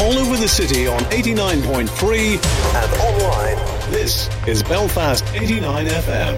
all over the city on 89.3 and online. This is Belfast 89 FM.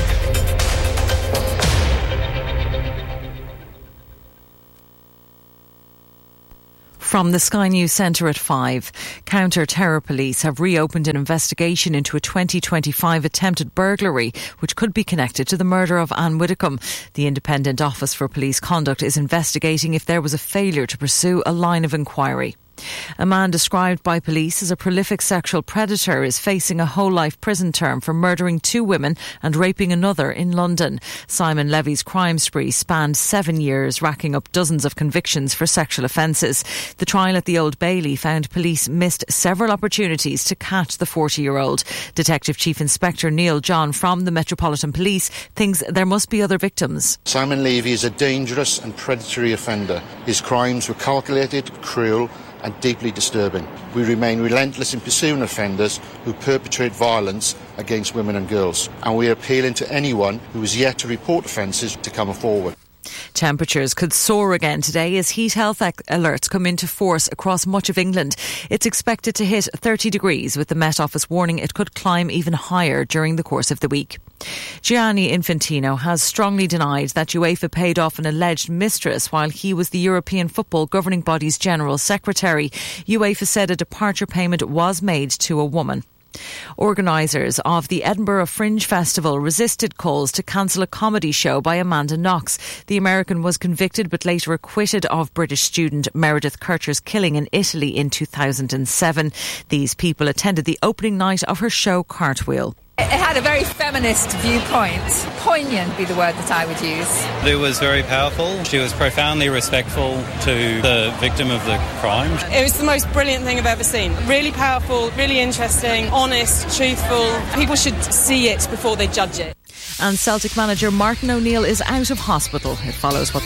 From the Sky News Centre at 5, counter-terror police have reopened an investigation into a 2025 attempted burglary which could be connected to the murder of Anne Widdecombe. The Independent Office for Police Conduct is investigating if there was a failure to pursue a line of inquiry. A man described by police as a prolific sexual predator is facing a whole-life prison term for murdering 2 women and raping another in London. Simon Levy's crime spree spanned 7 years, racking up dozens of convictions for sexual offences. The trial at the Old Bailey found police missed several opportunities to catch the 40-year-old. Detective Chief Inspector Neil John from the Metropolitan Police thinks there must be other victims. Simon Levy is a dangerous and predatory offender. His crimes were calculated, cruel and deeply disturbing. We remain relentless in pursuing offenders who perpetrate violence against women and girls, and we are appealing to anyone who is yet to report offences to come forward. Temperatures could soar again today as heat health alerts come into force across much of England. It's expected to hit 30 degrees, with the Met Office warning it could climb even higher during the course of the week. Gianni Infantino has strongly denied that UEFA paid off an alleged mistress while he was the European Football Governing Body's General Secretary. UEFA said a departure payment was made to a woman. Organisers of the Edinburgh Fringe Festival resisted calls to cancel a comedy show by Amanda Knox. The American was convicted but later acquitted of British student Meredith Kercher's killing in Italy in 2007. These people attended the opening night of her show Cartwheel. It had a very feminist viewpoint. Poignant would be the word that I would use. It was very powerful. She was profoundly respectful to the victim of the crime. It was the most brilliant thing I've ever seen. Really powerful, really interesting, honest, truthful. People should see it before they judge it. And Celtic manager Martin O'Neill is out of hospital. It follows what